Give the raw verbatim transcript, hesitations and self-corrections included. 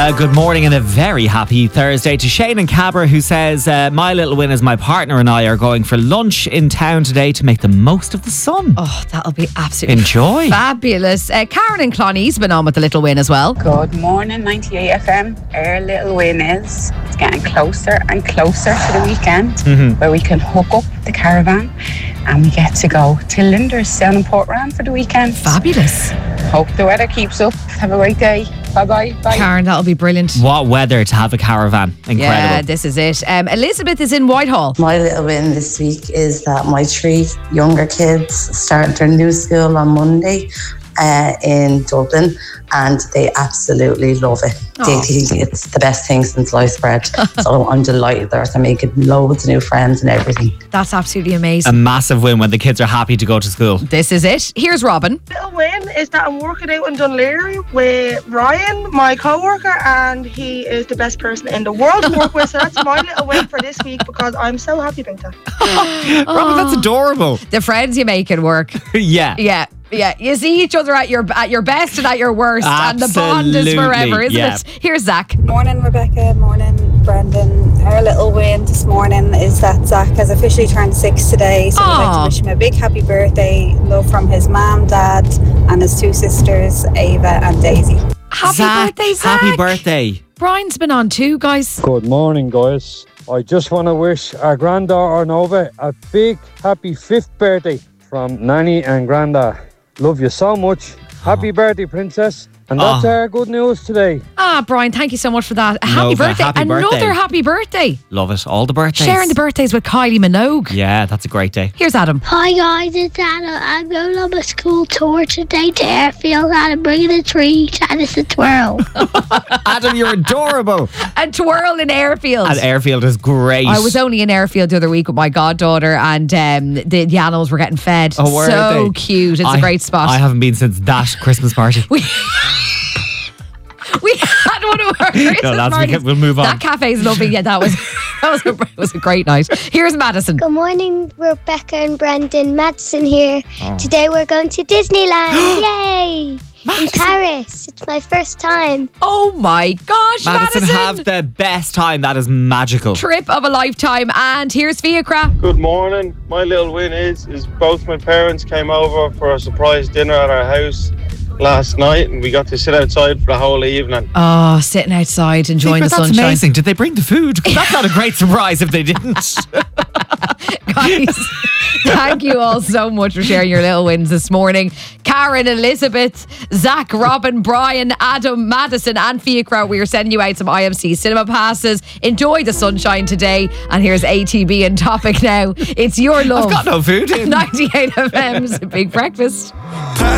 Uh, good morning and a very happy Thursday to Shane and Cabra, who says, uh, my little win is my partner and I are going for lunch in town today to make the most of the sun. Oh, that'll be absolutely Enjoy. fabulous. Uh, Karen and Cloney's been on with the little win as well. Good morning, ninety-eight F M. Our little win is it's getting closer and closer to the weekend Mm-hmm. where we can hook up the caravan and we get to go to Linder's down in Port Ram for the weekend. Fabulous. Hope the weather keeps up. Have a great day. Bye-bye. Bye. Karen, that'll be brilliant. What weather to have a caravan. Incredible. Yeah, this is it. Um, Elizabeth is in Whitehall. My little win this week is that my three younger kids start their new school on Monday uh, in Dublin, and they absolutely love it. They Aw. think it's the best thing since sliced bread. So I'm delighted that they're making loads of new friends and everything. That's absolutely A amazing. massive win when the kids are happy to go to school. This is it. Here's Robin. Little win is that I'm working out in Dunleary with Ryan, my co-worker, and he is the best person in the world to work with. So that's my little win for this week because I'm so happy about that. Robin, that's adorable. The friends you make at work. Yeah. Yeah. Yeah, you see each other at your at your best and at your worst, and the bond is Absolutely, forever, isn't yeah. it? Here's Zach. Morning, Rebecca. Morning, Brendan. Our little win this morning is that Zach has officially turned six today. So we'd like Aw. to wish him a big happy birthday. Love from his mum, dad, and his two sisters, Ava and Daisy. Happy Zach, birthday, Zach. Happy birthday. Brian's been on too, guys. Good morning, guys. I just want to wish our granddaughter Nova a big happy fifth birthday from Nanny and Granda. Love you so much. Happy birthday, Princess. And that's Oh. our good news today. Ah, Brian, thank you so much for that. A happy Nova, birthday. happy Another birthday. happy birthday. Love it. All the birthdays. Sharing the birthdays with Kylie Minogue. Yeah, that's a great day. Here's Adam. Hi guys, it's Anna. I'm going on a school tour today to Airfield and I'm bringing a treat and it's a twirl. Adam, you're adorable. And twirl in Airfield. And Airfield is great. I was only in Airfield the other week with my goddaughter, and um, the, the animals were getting fed. Oh, were so they? cute. It's I- a great spot. I haven't been since that Christmas party. we, we had one of our Christmas No, lads, we parties. can- we'll move on. That cafe's lovely. Yeah, that was that was a, it was a great night. Here's Madison. Good morning, Rebecca and Brendan. Madison here. Oh. Today we're going to Disneyland. Yay! In Paris. It's my first time. Oh my gosh, Madison, Madison. have the best time. That is magical. Trip of a lifetime. And here's Fiacra. Good morning. My little win is is both my parents came over for a surprise dinner at our house last night, and we got to sit outside for the whole evening. Oh, sitting outside, enjoying Secret, the that's sunshine. amazing. Did they bring the food? 'Cause that's not a great surprise if they didn't. Guys, thank you all so much for sharing your little wins this morning. Karen, Elizabeth, Zach, Robin, Brian, Adam, Madison and Fiacra, we are sending you out some I M C cinema passes. Enjoy the sunshine today. And here's A T B in Topic now. It's your love. I've got no food in. ninety-eight F M's Big Breakfast.